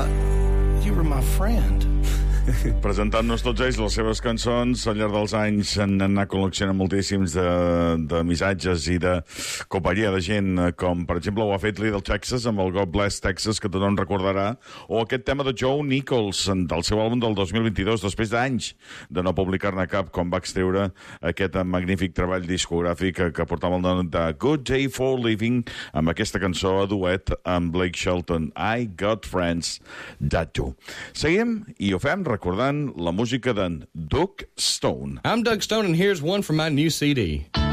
thought you were my friend. Presentant-nos tots ells les seves cançons al llarg dels anys han anat col·leccionant moltíssims de missatges i de companyia de gent, com per exemple ho ha fet Little Texas amb el God Bless Texas, que tothom recordarà, o aquest tema de Joe Nichols del seu àlbum del 2022, després d'anys de no publicar-ne cap, com va extreure aquest magnífic treball discogràfic que portava el nom de Good Day for Living, amb aquesta cançó a duet amb Blake Shelton, I Got Friends That Do. Seguim i ho fem recordant la música d'en Doug Stone. I'm Doug Stone, and here's one from my new CD.